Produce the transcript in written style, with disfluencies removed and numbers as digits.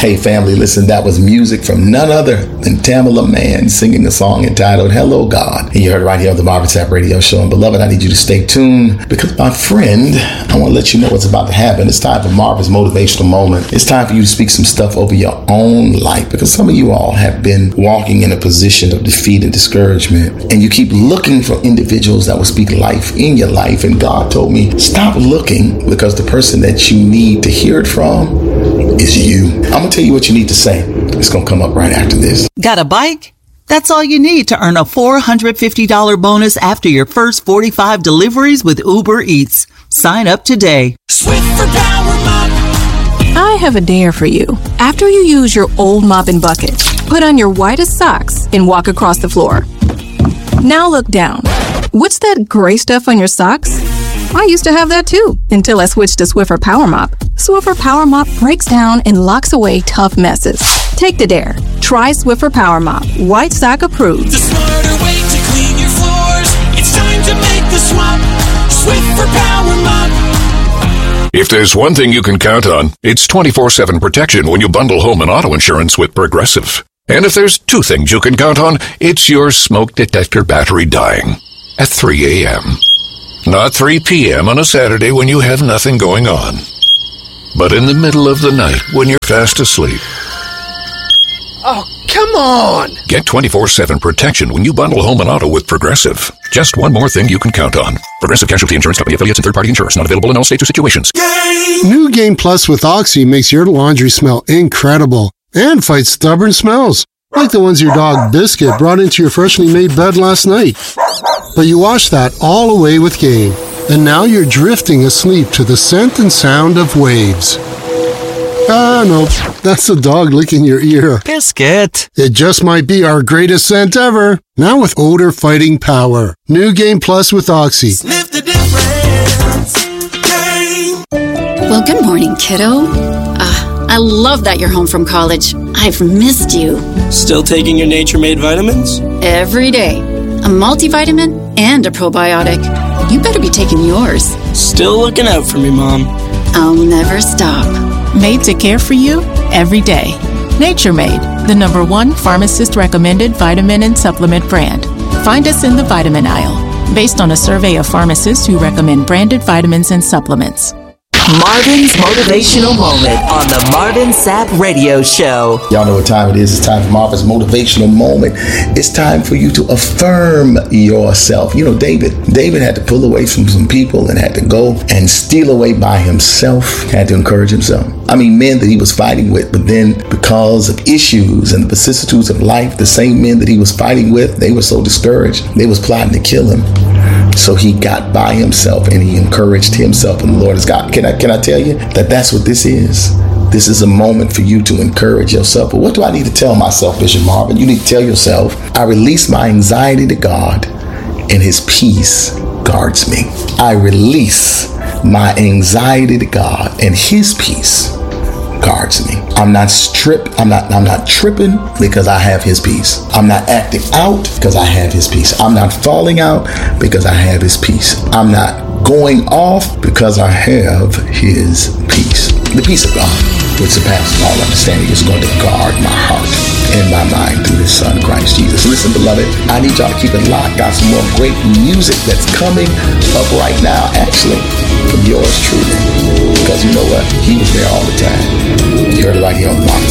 Hey family, listen, that was music from none other than Tamala Mann singing a song entitled Hello God. And you heard it right here on the Marvin Sapp Radio Show. And beloved, I need you to stay tuned because my friend, I want to let you know what's about to happen. It's time for Marvin's motivational moment. It's time for you to speak some stuff over your own life because some of you all have been walking in a position of defeat and discouragement. And you keep looking for individuals that will speak life in your life. And God told me, stop looking because the person that you need to hear it from is you. I'm going to tell you what you need to say. It's going to come up right after this. Got a bike? That's all you need to earn a $450 bonus after your first 45 deliveries with Uber Eats. Sign up today. Swift for Power Mop. I have a dare for you. After you use your old mop and bucket, put on your whitest socks and walk across the floor. Now look down. What's that gray stuff on your socks? I used to have that too, until I switched to Swiffer Power Mop. Swiffer Power Mop breaks down and locks away tough messes. Take the dare. Try Swiffer Power Mop. White sock approved. The smarter way to clean your floors. It's time to make the swap. Swiffer Power Mop. If there's one thing you can count on, it's 24/7 protection when you bundle home and auto insurance with Progressive. And if there's two things you can count on, it's your smoke detector battery dying at 3 a.m. Not 3 p.m. on a Saturday when you have nothing going on, but in the middle of the night when you're fast asleep. Oh, come on! Get 24/7 protection when you bundle home and auto with Progressive. Just one more thing you can count on. Progressive Casualty Insurance Company affiliates and third-party insurers. Not available in all states or situations. New Game Plus with Oxy makes your laundry smell incredible and fights stubborn smells, like the ones your dog Biscuit brought into your freshly made bed last night. But you wash that all away with Game, and now you're drifting asleep to the scent and sound of waves. Ah, no, that's the dog licking your ear. Biscuit. It just might be our greatest scent ever. Now with odor-fighting power. New Game Plus with Oxy. Sniff the difference. Game. Well, good morning, kiddo. I love that you're home from college. I've missed you. Still taking your Nature-Made vitamins? Every day. A multivitamin and a probiotic. You better be taking yours. Still looking out for me, Mom. I'll never stop. Made to care for you every day. Nature-Made, the #1 pharmacist-recommended vitamin and supplement brand. Find us in the vitamin aisle, based on a survey of pharmacists who recommend branded vitamins and supplements. Marvin's motivational moment on the Marvin Sapp Radio Show. Y'all know what time it is. It's time for Marvin's motivational moment. It's time for you to affirm yourself. You know, David had to pull away from some people and had to go and steal away by himself, had to encourage himself. I mean, men that he was fighting with, but then because of issues and the vicissitudes of life, the same men that he was fighting with, they were so discouraged, they was plotting to kill him. So he got by himself and he encouraged himself, and the Lord is God. Can I tell you that that's what this is? This is a moment for you to encourage yourself. But what do I need to tell myself, Bishop Marvin? You need to tell yourself, I release my anxiety to God and his peace guards me. I release my anxiety to God and his peace guards me. I'm not tripping because I have his peace. I'm not acting out because I have his peace. I'm not falling out because I have his peace. I'm not going off because I have his peace. The peace of God, which surpasses all understanding, is going to guard my heart and my mind through his son, Christ Jesus. Listen, beloved, I need y'all to keep it locked. Got some more great music that's coming up right now, actually, from yours truly. Because you know what? He was there all the time. You heard it right here on the Marvin